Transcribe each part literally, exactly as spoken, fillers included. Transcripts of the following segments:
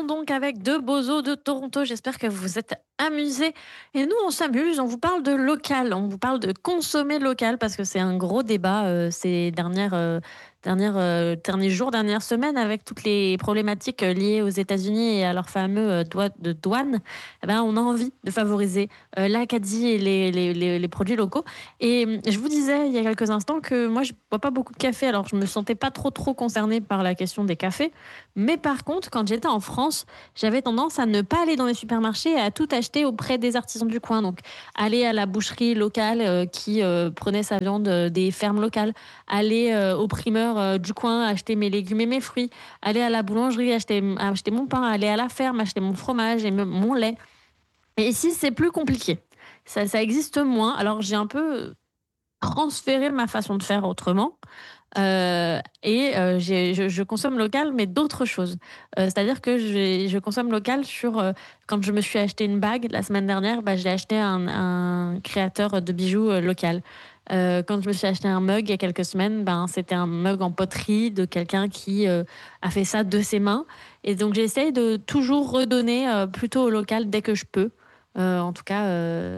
donc avec deux bozos de Toronto. J'espère que vous vous êtes amusés. Et nous, on s'amuse, on vous parle de local, on vous parle de consommer local parce que c'est un gros débat euh, ces dernières, euh, dernières, euh, derniers jours, dernières semaines avec toutes les problématiques euh, liées aux États-Unis et à leur fameux euh, droit de douane. Eh ben, on a envie de favoriser euh, l'Acadie et les, les, les, les produits locaux. Et euh, je vous disais il y a quelques instants que moi, je bois pas beaucoup de café, alors je me sentais pas trop trop concernée par la question des cafés. Mais par contre, quand j'étais en France, j'avais tendance à ne pas aller dans les supermarchés et à tout acheter auprès des artisans du coin. Donc, aller à la boucherie locale euh, qui euh, prenait sa viande euh, des fermes locales, aller euh, au primeur euh, du coin, acheter mes légumes et mes fruits, aller à la boulangerie, acheter, acheter mon pain, aller à la ferme, acheter mon fromage et me- mon lait. Et ici, c'est plus compliqué. Ça, ça existe moins. Alors, j'ai un peu transféré ma façon de faire autrement. Euh, et euh, j'ai- je, je consomme local, mais d'autres choses. Euh, c'est-à-dire que je, je consomme local sur... euh, quand je me suis acheté une bague la semaine dernière, bah, j'ai acheté un, un créateur de bijoux euh, local. Euh, quand je me suis acheté un mug il y a quelques semaines, ben, c'était un mug en poterie de quelqu'un qui euh, a fait ça de ses mains. Et donc j'essaye de toujours redonner euh, plutôt au local dès que je peux. Euh, en tout cas, euh,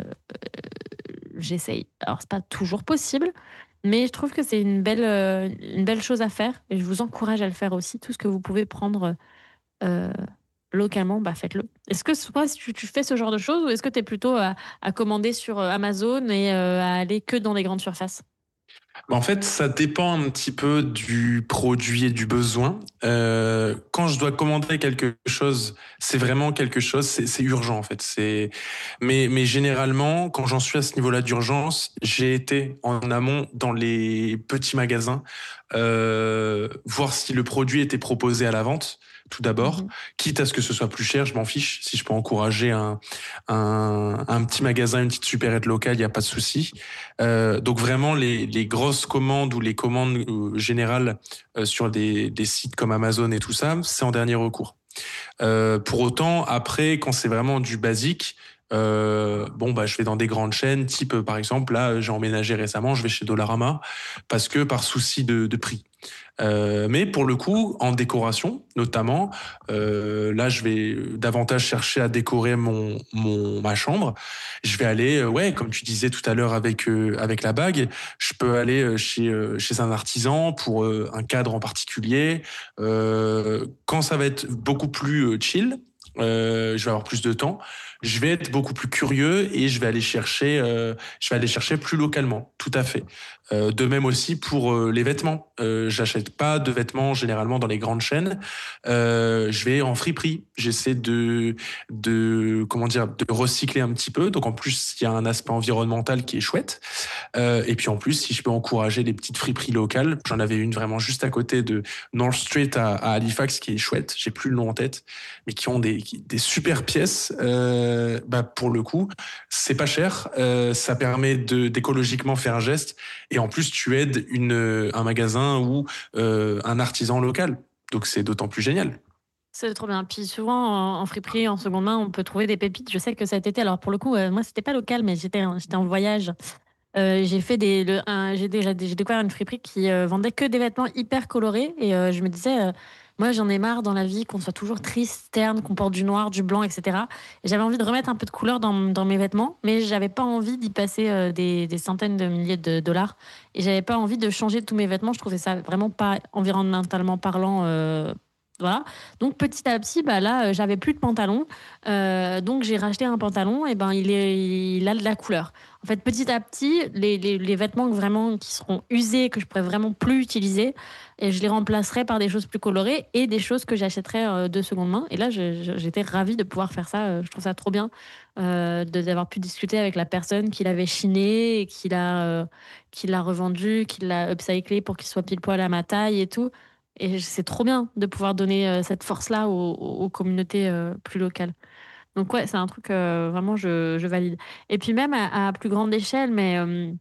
j'essaye. Alors, c'est pas toujours possible, mais je trouve que c'est une belle, euh, une belle chose à faire et je vous encourage à le faire aussi. Tout ce que vous pouvez prendre euh, localement, bah, faites-le. Est-ce que toi, si tu, tu fais ce genre de choses ou est-ce que tu es plutôt à, à commander sur euh, Amazon et euh, à aller que dans les grandes surfaces? Bah, En fait, ça dépend un petit peu du produit et du besoin. Euh, quand je dois commander quelque chose, c'est vraiment quelque chose, c'est, c'est urgent en fait. C'est, mais, mais généralement, quand j'en suis à ce niveau-là d'urgence, j'ai été en amont dans les petits magasins, euh, voir si le produit était proposé à la vente. Tout d'abord, Mhm. quitte à ce que ce soit plus cher, je m'en fiche. Si je peux encourager un, un, un petit magasin, une petite supérette locale, il n'y a pas de souci. Euh, donc vraiment les, les grosses commandes ou les commandes euh, générales euh, sur des, des sites comme Amazon et tout ça, c'est en dernier recours. Euh, pour autant, après, quand c'est vraiment du basique, euh, bon bah je vais dans des grandes chaînes, type euh, par exemple là j'ai emménagé récemment, je vais chez Dollarama parce que par souci de, de prix. Euh, mais pour le coup, en décoration, notamment, euh, là, je vais davantage chercher à décorer mon, mon ma chambre. Je vais aller, euh, ouais, comme tu disais tout à l'heure avec euh, avec la bague, je peux aller euh, chez euh, chez un artisan pour euh, un cadre en particulier. Euh, quand ça va être beaucoup plus euh, chill. Euh, je vais avoir plus de temps. Je vais être beaucoup plus curieux et je vais aller chercher, euh, je vais aller chercher plus localement. Tout à fait. Euh, de même aussi pour euh, les vêtements. Euh, j'achète pas de vêtements généralement dans les grandes chaînes. Euh, je vais en friperie. J'essaie de de comment dire de recycler un petit peu. Donc en plus il y a un aspect environnemental qui est chouette. Euh, et puis en plus si je peux encourager les petites friperies locales, j'en avais une vraiment juste à côté de North Street à, à Halifax qui est chouette. J'ai plus le nom en tête, mais qui ont des des super pièces. Euh, bah pour le coup c'est pas cher. Euh, ça permet de d'écologiquement faire un geste et en plus, tu aides une, un magasin ou euh, un artisan local. Donc, c'est d'autant plus génial. C'est trop bien. Puis souvent, en, en friperie, en seconde main, on peut trouver des pépites. Je sais que cet été, alors pour le coup, euh, moi, c'était pas local, mais j'étais, j'étais en voyage. Euh, j'ai fait des, le, un- j'ai déjà, j'ai découvert une friperie qui euh, vendait que des vêtements hyper colorés et euh, je me disais, euh, moi j'en ai marre dans la vie qu'on soit toujours triste, terne, qu'on porte du noir, du blanc, et cetera. Et j'avais envie de remettre un peu de couleur dans, dans mes vêtements, mais j'avais pas envie d'y passer euh, des, des centaines de milliers de dollars et j'avais pas envie de changer tous mes vêtements. Je trouvais ça vraiment pas environnementalement parlant. Euh, voilà. Donc petit à petit, bah là, euh, j'avais plus de pantalon, Euh, donc j'ai racheté un pantalon et ben il est, il a de la couleur. En fait, petit à petit, les, les, les vêtements vraiment qui seront usés, que je pourrais vraiment plus utiliser, et je les remplacerai par des choses plus colorées et des choses que j'achèterai euh, de seconde main. Et là, je- je- j'étais ravie de pouvoir faire ça. Euh, Je trouve ça trop bien euh, de- d'avoir pu discuter avec la personne qui l'avait chiné et qui l'a euh, qui l'a revendu, qui l'a upcyclé pour qu'il soit pile poil à ma taille et tout. Et c'est trop bien de pouvoir donner euh, cette force-là aux, aux- aux communautés euh, plus locales. Donc ouais, c'est un truc euh, vraiment je, je valide. Et puis même à, à plus grande échelle, mais euh,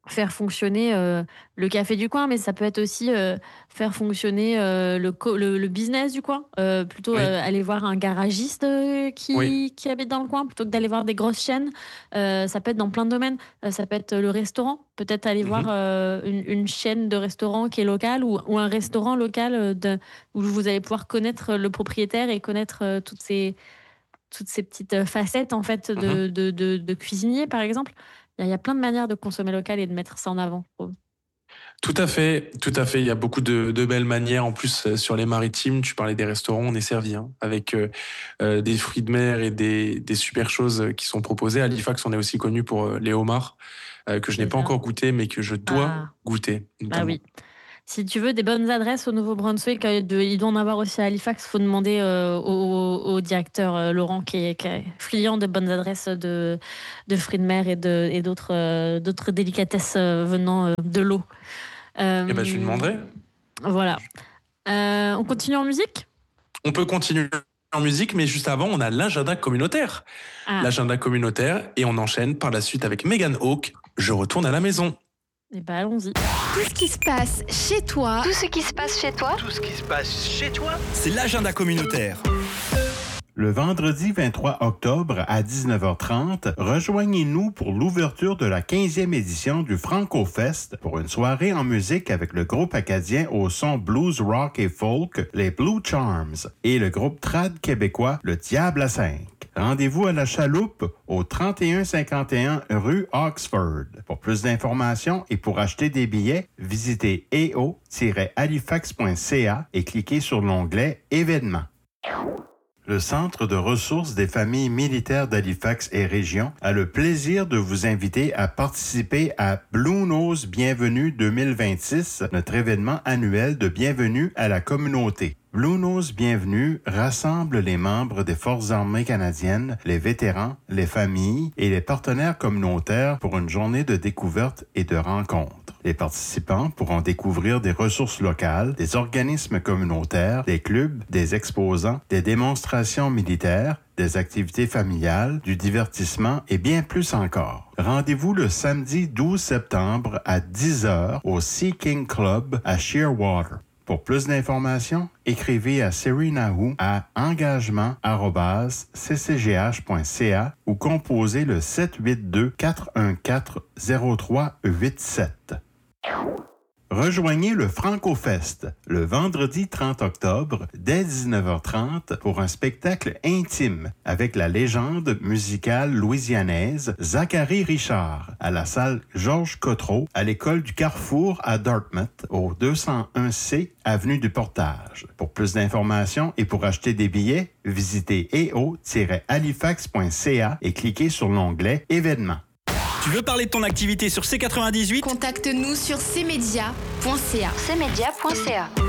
faire fonctionner, heu, le café du coin, mais ça peut être aussi, heu, faire fonctionner, heu, le co le le business du coin. Heu, plutôt, heu, Oui, aller voir un garagiste, heu, oui. qui qui habite dans le coin plutôt que d'aller voir des grosses chaînes. Heu, ça peut être dans plein de domaines. Heu, ça peut être le restaurant. Peut-être aller voir, Mmh. heu, une une chaîne de restaurants qui est locale ou ou un restaurant local, heu, de où vous allez pouvoir connaître le propriétaire et connaître, heu, toutes ces toutes ces petites, heu, facettes en fait Mmh. de de de de cuisinier, par exemple. Il y a il y a plein de manières de consommer local et de mettre ça en avant, je trouve. Tout à fait, tout à fait. Il y a beaucoup de, de belles manières. En plus, euh, sur les maritimes, tu parlais des restaurants, on est servi hein, avec euh, euh, des fruits de mer et des, des super choses qui sont proposées. Halifax, on est aussi connu pour euh, les homards, euh, que je n'ai C'est pas ça. encore goûté, mais que je dois Ah, goûter, bah, notamment. oui. Si tu veux des bonnes adresses au Nouveau-Brunswick, heu, de il doit en avoir aussi à Halifax, faut demander, heu, au au directeur, heu, Laurent qui est qui est friand de bonnes adresses, de de fruits de mer et de et d'autres, heu, d'autres délicatesses, heu, venant, heu, de l'eau. Eh ben, je lui Hem, demanderai. voilà. Heu, on continue en musique? On peut continuer en musique, mais juste avant, on a l'agenda communautaire. Ah, L'agenda communautaire, et on enchaîne par la suite avec Megan Hawke. Je retourne à la maison. et bah, allons-y. Tout ce qui se passe chez toi, Tout ce qui se passe chez toi, Tout ce qui se passe chez toi, C'est l'agenda communautaire. Le vendredi vingt-trois octobre à dix-neuf heures trente, rejoignez-nous pour l'ouverture de la quinzième édition du Franco-Fest pour une soirée en musique avec le groupe acadien au son blues, rock et folk, les Blue Charms, et le groupe trad québécois, le Diable à cinq. Rendez-vous à la Chaloupe au trente et un cinquante et un rue Oxford. Pour plus d'informations et pour acheter des billets, visitez e o tiret halifax point c a et cliquez sur l'onglet Événements. Le Centre de ressources des familles militaires d'Halifax et Région a le plaisir de vous inviter à participer à Blue Nose Bienvenue deux mille vingt-six, notre événement annuel de bienvenue à la communauté. Blue Nose Bienvenue rassemble les membres des Forces armées canadiennes, les vétérans, les familles et les partenaires communautaires pour une journée de découverte et de rencontre. Les participants pourront découvrir des ressources locales, des organismes communautaires, des clubs, des exposants, des démonstrations militaires, des activités familiales, du divertissement et bien plus encore. Rendez-vous le samedi douze septembre à dix heures au Sea King Club à Shearwater. Pour plus d'informations, écrivez à Serena Hu à engagement arobase c c g h point c a ou composez le sept huit deux quatre un quatre zéro trois huit sept. Rejoignez le Franco-Fest le vendredi trente octobre dès dix-neuf heures trente pour un spectacle intime avec la légende musicale louisianaise Zachary Richard à la salle Georges Cotreau à l'école du Carrefour à Dartmouth au deux cent un C avenue du Portage. Pour plus d'informations et pour acheter des billets, visitez e o tiret halifax point c a et cliquez sur l'onglet Événements. Tu veux parler de ton activité sur C quatre-vingt-dix-huit? contacte-nous sur c media point c a. c media point c a.